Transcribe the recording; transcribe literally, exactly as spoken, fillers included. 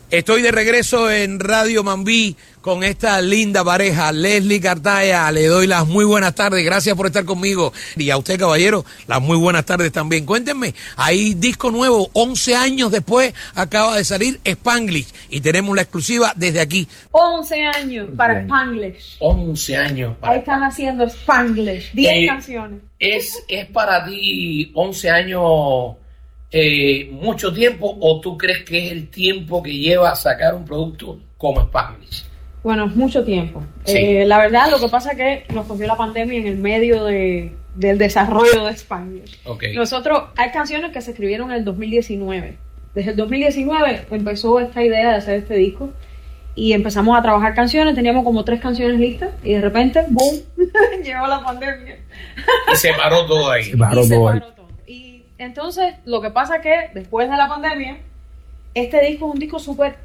Estoy de regreso en Radio Mambí con esta linda pareja, Leslie Cartaya. Le doy las muy buenas tardes, gracias por estar conmigo. Y a usted, caballero, las muy buenas tardes también. Cuéntenme, hay disco nuevo, once años después acaba de salir Spanglish y tenemos la exclusiva desde aquí. once años para Spanglish. once años. Para Ahí están haciendo Spanglish, diez eh, canciones. ¿Es, es para ti once años eh, mucho tiempo o tú crees que es el tiempo que lleva a sacar un producto como Spanglish? Bueno, es mucho tiempo. Sí. Eh, la verdad, lo que pasa es que nos cogió la pandemia en el medio de, del desarrollo de Spanglish. Okay. Nosotros, hay canciones que se escribieron en el dos mil diecinueve. Desde el dos mil diecinueve empezó esta idea de hacer este disco y empezamos a trabajar canciones. Teníamos como tres canciones listas y de repente, ¡boom!, llegó la pandemia. Y se paró todo ahí. Se paró y se todo paró ahí. todo. Y entonces, lo que pasa es que después de la pandemia, este disco es un disco súper